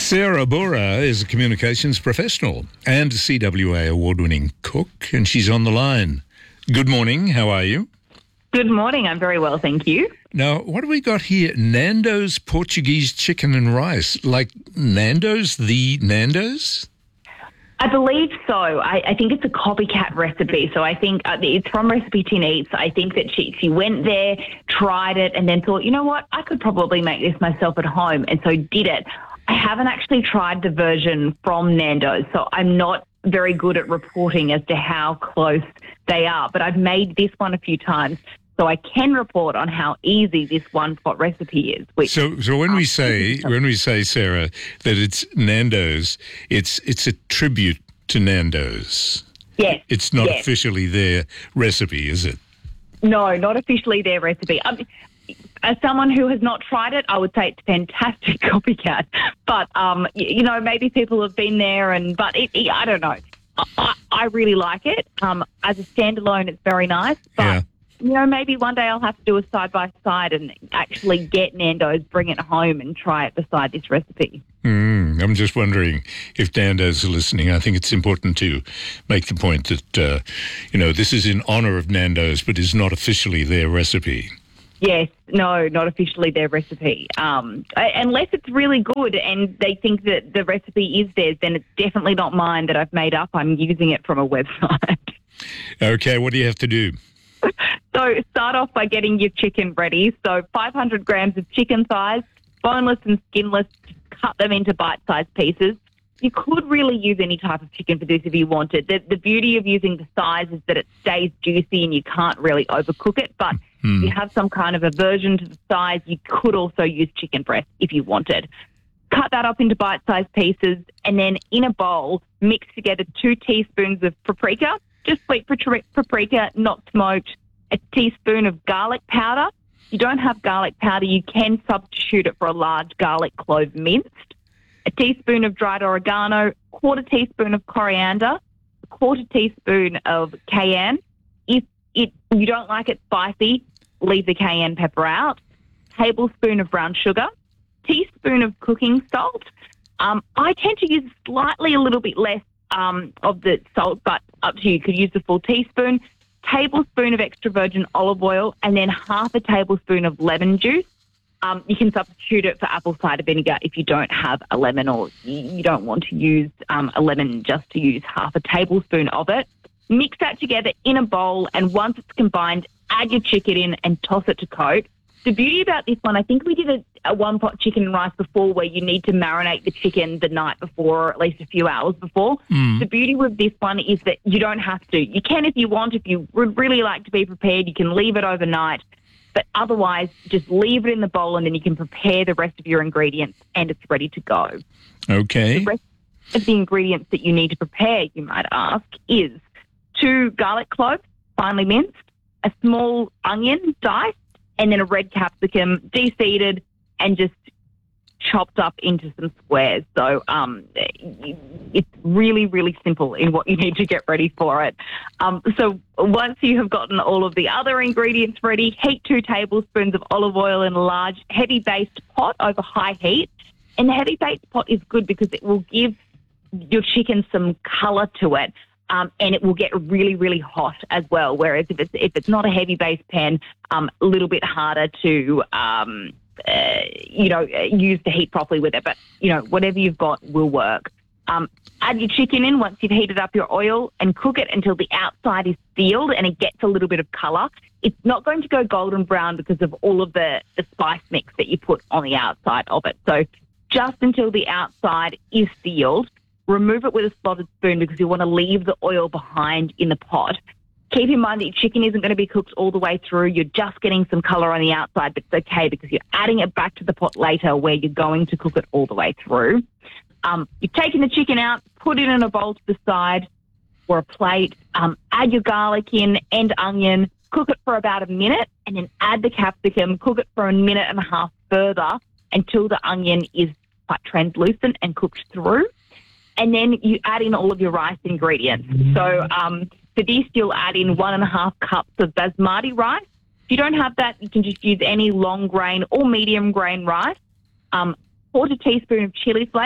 Sarah Bora is a communications professional and a CWA award-winning cook, and she's on the line. Good morning. How are you? Good morning. I'm very well, thank you. Now, what have we got here? Nando's Portuguese chicken and rice. Like Nando's, the Nando's? I believe so. I think it's a copycat recipe. So I think it's from Recipe Tin Eats. I think that she went there, tried it, and then thought, you know what, I could probably make this myself at home, and so did it. I haven't actually tried the version from Nando's, so I'm not very good at reporting as to how close they are. But I've made this one a few times, so I can report on how easy this one-pot recipe is. So when we say, Sarah, that it's Nando's, it's a tribute to Nando's. Yes. It's not officially their recipe, is it? No, not officially their recipe. As someone who has not tried it, I would say it's fantastic copycat. But, maybe people have been there but I don't know. I really like it. As a standalone, it's very nice. But, maybe one day I'll have to do a side-by-side and actually get Nando's, bring it home and try it beside this recipe. I'm just wondering if Nando's are listening. I think it's important to make the point that, this is in honour of Nando's, but is not officially their recipe. Yes, no, not officially their recipe. Unless it's really good and they think that the recipe is theirs, then it's definitely not mine that I've made up. I'm using it from a website. Okay, what do you have to do? So start off by getting your chicken ready. So 500 grams of chicken thighs, boneless and skinless, cut them into bite-sized pieces. You could really use any type of chicken for this if you wanted. The beauty of using the thighs is that it stays juicy and you can't really overcook it. But if you have some kind of aversion to the thighs, you could also use chicken breast if you wanted. Cut that up into bite-sized pieces, and then in a bowl, mix together 2 teaspoons of paprika, just sweet paprika, not smoked, a teaspoon of garlic powder. If you don't have garlic powder, you can substitute it for a large garlic clove minced. A teaspoon of dried oregano, 1/4 teaspoon of coriander, 1/4 teaspoon of cayenne. If you don't like it spicy, leave the cayenne pepper out. Tablespoon of brown sugar, teaspoon of cooking salt. I tend to use slightly a little bit less of the salt, but up to you. You could use the full teaspoon. Tablespoon of extra virgin olive oil, and then 1/2 tablespoon of lemon juice. You can substitute it for apple cider vinegar if you don't have a lemon, or you don't want to use a lemon, just to use 1/2 tablespoon of it. Mix that together in a bowl, and once it's combined, add your chicken in and toss it to coat. The beauty about this one, I think we did a one-pot chicken and rice before where you need to marinate the chicken the night before, or at least a few hours before. The beauty with this one is that you don't have to. You can if you want. If you would really like to be prepared, you can leave it overnight. But otherwise, just leave it in the bowl and then you can prepare the rest of your ingredients and it's ready to go. Okay. The rest of the ingredients that you need to prepare, you might ask, is 2 garlic cloves, finely minced, a small onion diced, and then a red capsicum, de-seeded and just chopped up into some squares. So it's really, really simple in what you need to get ready for it. So once you have gotten all of the other ingredients ready, heat 2 tablespoons of olive oil in a large, heavy-based pot over high heat. And the heavy-based pot is good because it will give your chicken some colour to it. And it will get really, really hot as well. Whereas if it's not a heavy-based pan, a little bit harder to use the heat properly with it. But, whatever you've got will work. Add your chicken in once you've heated up your oil and cook it until the outside is sealed and it gets a little bit of colour. It's not going to go golden brown because of all of the spice mix that you put on the outside of it. So just until the outside is sealed, remove it with a slotted spoon because you want to leave the oil behind in the pot. Keep in mind that your chicken isn't going to be cooked all the way through. You're just getting some colour on the outside, but it's okay because you're adding it back to the pot later where you're going to cook it all the way through. You've taken the chicken out, put it in a bowl to the side or a plate, add your garlic in and onion, cook it for about a minute, and then add the capsicum, cook it for a minute and a half further until the onion is quite translucent and cooked through. And then you add in all of your rice ingredients. So for this, you'll add in 1.5 cups of basmati rice. If you don't have that, you can just use any long grain or medium grain rice. 1/4 teaspoon of chili flakes,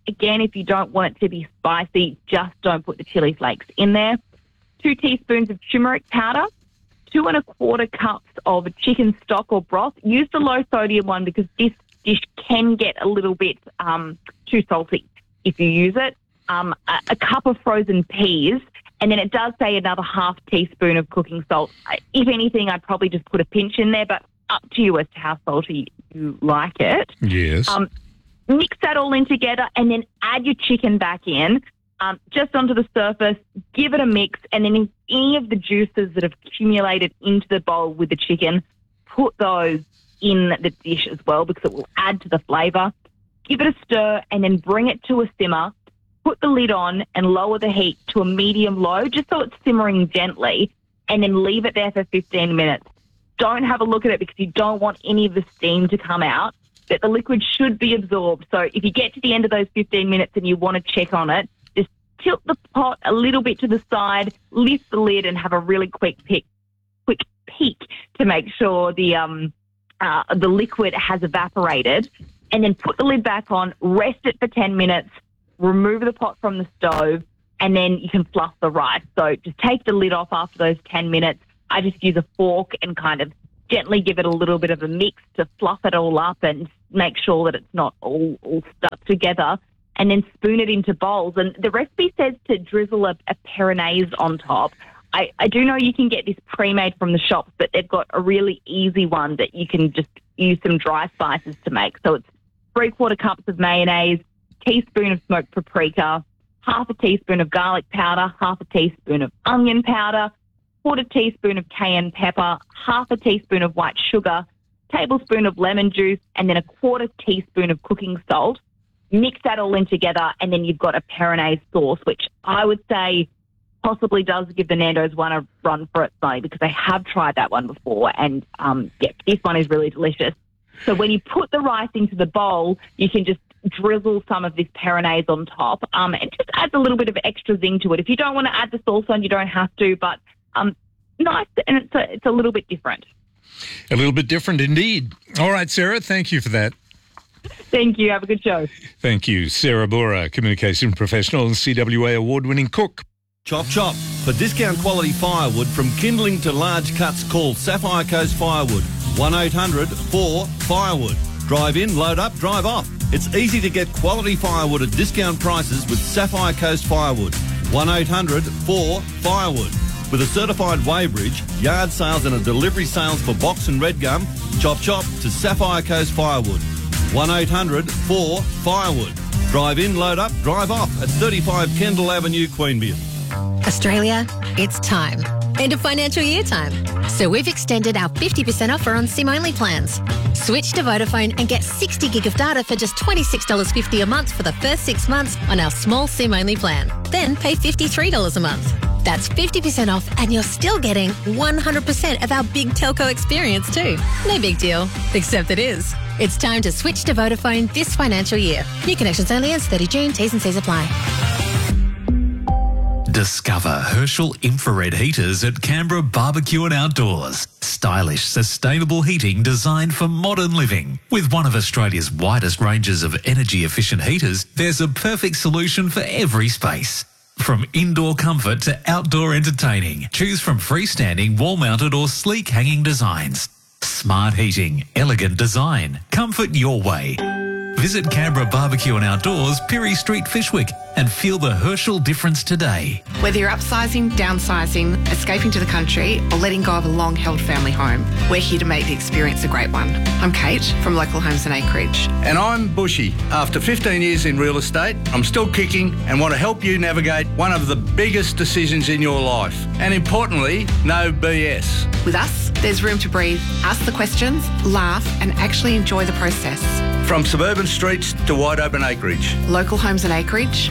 Again, if you don't want it to be spicy, just don't put the chili flakes in there. 2 teaspoons of turmeric powder, 2 1/4 cups of chicken stock or broth. Use the low sodium one because this dish can get a little bit too salty if you use it. A cup of frozen peas, and then it does say another 1/2 teaspoon of cooking salt. If anything, I'd probably just put a pinch in there, but up to you as to how salty you like it. Yes. Mix that all in together and then add your chicken back in, just onto the surface, give it a mix, and then any of the juices that have accumulated into the bowl with the chicken, put those in the dish as well because it will add to the flavour. Give it a stir and then bring it to a simmer. Put the lid on and lower the heat to a medium-low just so it's simmering gently, and then leave it there for 15 minutes. Don't have a look at it because you don't want any of the steam to come out, but the liquid should be absorbed. So if you get to the end of those 15 minutes and you want to check on it, just tilt the pot a little bit to the side, lift the lid and have a really quick peek to make sure the liquid has evaporated, and then put the lid back on, rest it for 10 minutes, remove the pot from the stove, and then you can fluff the rice. So just take the lid off after those 10 minutes. I just use a fork and kind of gently give it a little bit of a mix to fluff it all up and make sure that it's not all stuck together, and then spoon it into bowls. And the recipe says to drizzle a Peronaise on top. I do know you can get this pre-made from the shops, but they've got a really easy one that you can just use some dry spices to make. So it's 3/4 cups of mayonnaise, teaspoon of smoked paprika, 1/2 teaspoon of garlic powder, 1/2 teaspoon of onion powder, 1/4 teaspoon of cayenne pepper, 1/2 teaspoon of white sugar, tablespoon of lemon juice, and then 1/4 teaspoon of cooking salt. Mix that all in together, and then you've got a Peronaise sauce, which I would say possibly does give the Nando's one a run for its money because I have tried that one before, and this one is really delicious. So when you put the rice into the bowl, you can just drizzle some of this Peronaise on top, and it just adds a little bit of extra zing to it. If you don't want to add the sauce on, you don't have to, but nice, and it's a little bit different. A little bit different indeed. All right, Sarah, thank you for that. Thank you. Have a good show. Thank you. Sarah Bora, communication professional and CWA award-winning cook. Chop chop. For discount quality firewood from kindling to large cuts, call Sapphire Coast Firewood. 1-800-4-FIREWOOD. Drive in, load up, drive off. It's easy to get quality firewood at discount prices with Sapphire Coast Firewood. 1-800-4-FIREWOOD. With a certified weighbridge, yard sales and a delivery sales for box and red gum, chop chop to Sapphire Coast Firewood. 1-800-4-FIREWOOD. Drive in, load up, drive off at 35 Kendall Avenue, Queanbeyan. Australia, it's time. End of financial year time. So we've extended our 50% offer on SIM-only plans. Switch to Vodafone and get 60 gig of data for just $26.50 a month for the first 6 months on our small SIM-only plan. Then pay $53 a month. That's 50% off, and you're still getting 100% of our big telco experience too. No big deal, except it is. It's time to switch to Vodafone this financial year. New connections only ends 30 June. T's and C's apply. Discover Herschel infrared heaters at Canberra Barbecue and Outdoors. Stylish, sustainable heating designed for modern living. With one of Australia's widest ranges of energy-efficient heaters, there's a perfect solution for every space. From indoor comfort to outdoor entertaining, choose from freestanding, wall-mounted or sleek hanging designs. Smart heating, elegant design, comfort your way. Visit Canberra Barbecue and Outdoors, Pirie Street, Fishwick, and feel the Herschel difference today. Whether you're upsizing, downsizing, escaping to the country, or letting go of a long-held family home, we're here to make the experience a great one. I'm Kate from Local Homes and Acreage. And I'm Bushy. After 15 years in real estate, I'm still kicking and want to help you navigate one of the biggest decisions in your life. And importantly, no BS. With us, there's room to breathe, ask the questions, laugh, and actually enjoy the process. From suburban streets to wide open acreage. Local Homes and Acreage,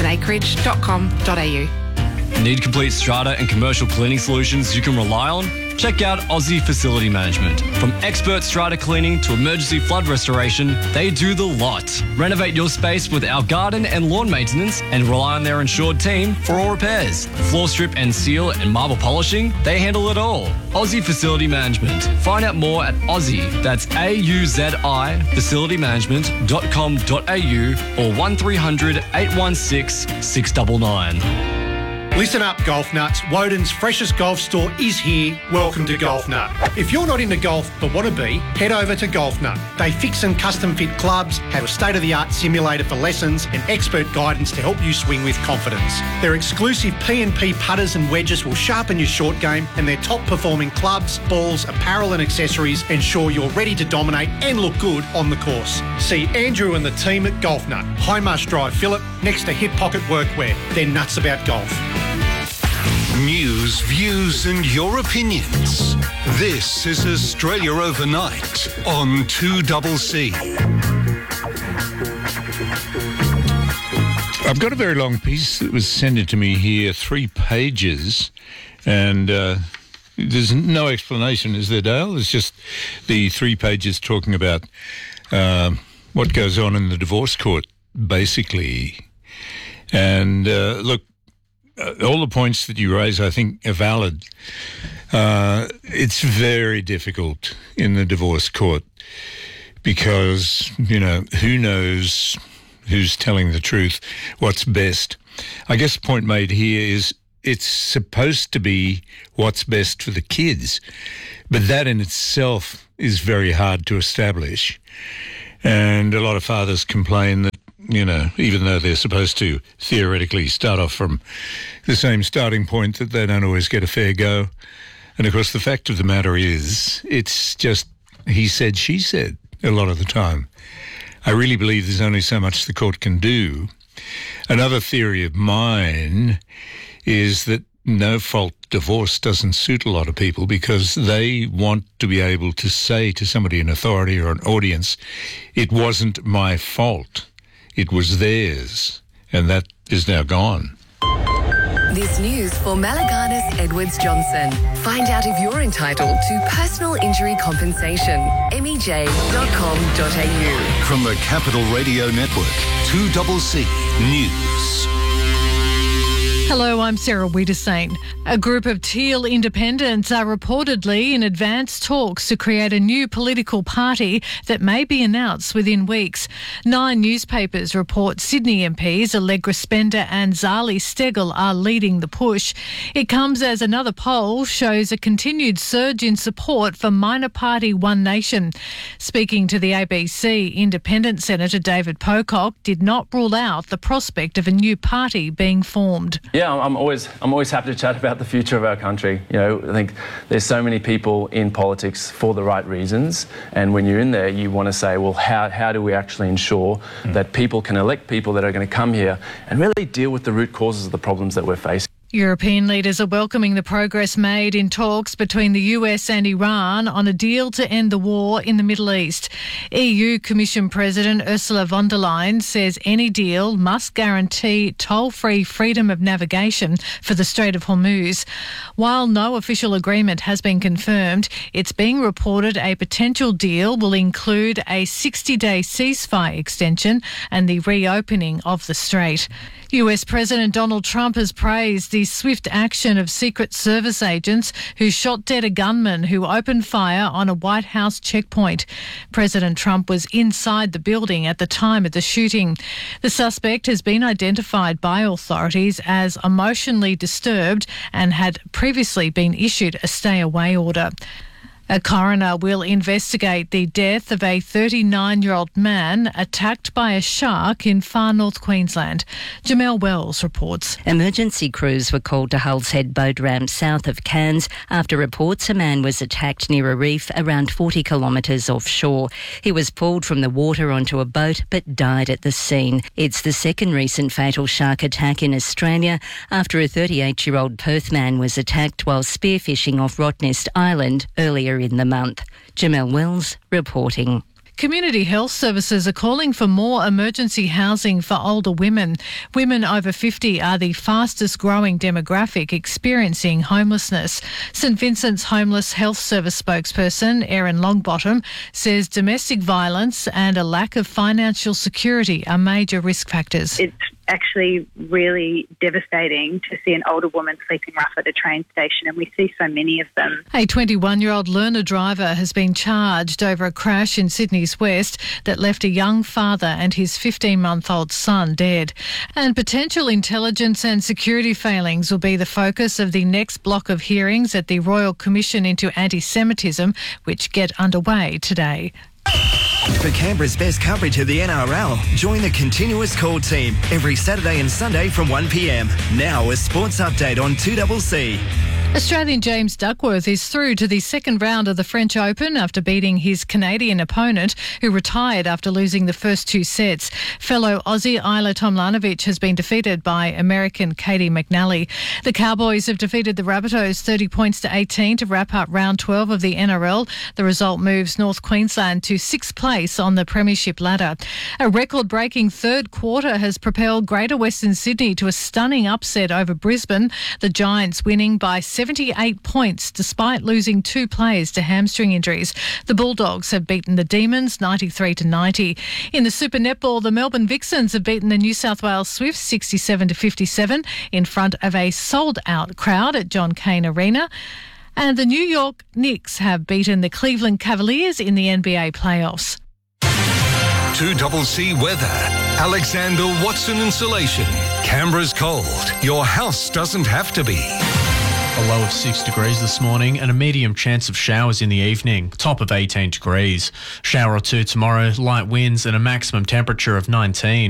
localhomesandacreage.com.au. Need complete strata and commercial cleaning solutions you can rely on? Check out Aussie Facility Management. From expert strata cleaning to emergency flood restoration, they do the lot. Renovate your space with our garden and lawn maintenance and rely on their insured team for all repairs. Floor strip and seal and marble polishing, they handle it all. Aussie Facility Management. Find out more at Aussie, that's AUZI, facilitymanagement.com.au or 1300 816 699. Listen up, Golf Nuts. Woden's freshest golf store is here. Welcome to Golf Nut. If you're not into golf but want to be, head over to Golf Nut. They fix and custom fit clubs, have a state-of-the-art simulator for lessons and expert guidance to help you swing with confidence. Their exclusive P&P putters and wedges will sharpen your short game, and their top-performing clubs, balls, apparel and accessories ensure you're ready to dominate and look good on the course. See Andrew and the team at Golf Nut, High Marsh Drive, Phillip, next to Hip Pocket Workwear. They're nuts about golf. News, views and your opinions. This is Australia Overnight on 2CC. I've got a very long piece that was sent in to me here, 3 pages, and there's no explanation, is there, Dale? It's just the 3 pages talking about what goes on in the divorce court, basically. And look, all the points that you raise, I think, are valid. It's very difficult in the divorce court because, you know, who knows who's telling the truth, what's best. I guess the point made here is it's supposed to be what's best for the kids, but that in itself is very hard to establish. And a lot of fathers complain that, you know, even though they're supposed to theoretically start off from the same starting point, that they don't always get a fair go. And, of course, the fact of the matter is it's just he said, she said a lot of the time. I really believe there's only so much the court can do. Another theory of mine is that no-fault divorce doesn't suit a lot of people because they want to be able to say to somebody in authority or an audience, it wasn't my fault. It was theirs, and that is now gone. This news for Malagana's Edwards Johnson. Find out if you're entitled to personal injury compensation. MEJ.com.au. From the Capital Radio Network, 2CC News. Hello, I'm Sarah Wiedersane. A group of Teal independents are reportedly in advanced talks to create a new political party that may be announced within weeks. 9 newspapers report Sydney MPs Allegra Spender and Zali Steggall are leading the push. It comes as another poll shows a continued surge in support for minor party One Nation. Speaking to the ABC, Independent Senator David Pocock did not rule out the prospect of a new party being formed. Yeah, I'm always happy to chat about the future of our country. You know, I think there's so many people in politics for the right reasons, and when you're in there, you want to say, well, how do we actually ensure that people can elect people that are going to come here and really deal with the root causes of the problems that we're facing? European leaders are welcoming the progress made in talks between the US and Iran on a deal to end the war in the Middle East. EU Commission President Ursula von der Leyen says any deal must guarantee toll-free freedom of navigation for the Strait of Hormuz. While no official agreement has been confirmed, it's being reported a potential deal will include a 60-day ceasefire extension and the reopening of the strait. US President Donald Trump has praised the swift action of Secret Service agents who shot dead a gunman who opened fire on a White House checkpoint. President Trump was inside the building at the time of the shooting. The suspect has been identified by authorities as emotionally disturbed and had previously been issued a stay-away order. A coroner will investigate the death of a 39-year-old man attacked by a shark in far north Queensland. Jamelle Wells reports. Emergency crews were called to Hull's Head boat ramp south of Cairns after reports a man was attacked near a reef around 40 kilometres offshore. He was pulled from the water onto a boat but died at the scene. It's the second recent fatal shark attack in Australia after a 38-year-old Perth man was attacked while spearfishing off Rottnest Island earlier in the month. Jamelle Wells reporting. Community health services are calling for more emergency housing for older women. Women over 50 are the fastest growing demographic experiencing homelessness. St Vincent's Homeless Health Service spokesperson Erin Longbottom says domestic violence and a lack of financial security are major risk factors. It's actually really devastating to see an older woman sleeping rough at a train station, and we see so many of them. A 21-year-old learner driver has been charged over a crash in Sydney's West that left a young father and his 15-month-old son dead. And potential intelligence and security failings will be the focus of the next block of hearings at the Royal Commission into Anti-Semitism, which get underway today. For Canberra's best coverage of the NRL, join the Continuous Call team every Saturday and Sunday from 1 p.m. Now a sports update on 2CC. Australian James Duckworth is through to the second round of the French Open after beating his Canadian opponent, who retired after losing the first two sets. Fellow Aussie Isla Tomljanovic has been defeated by American Katie McNally. The Cowboys have defeated the Rabbitohs 30 points to 18 to wrap up round 12 of the NRL. The result moves North Queensland to sixth place on the premiership ladder. A record-breaking third quarter has propelled Greater Western Sydney to a stunning upset over Brisbane, the Giants winning by 78 points despite losing two players to hamstring injuries. The Bulldogs have beaten the Demons 93-90. In the Super Netball, the Melbourne Vixens have beaten the New South Wales Swifts 67-57 in front of a sold-out crowd at John Cain Arena. And the New York Knicks have beaten the Cleveland Cavaliers in the NBA playoffs. 2CC weather. Alexander Watson Insulation. Canberra's cold. Your house doesn't have to be. A low of 6 degrees this morning and a medium chance of showers in the evening, top of 18 degrees. Shower or two tomorrow, light winds and a maximum temperature of 19.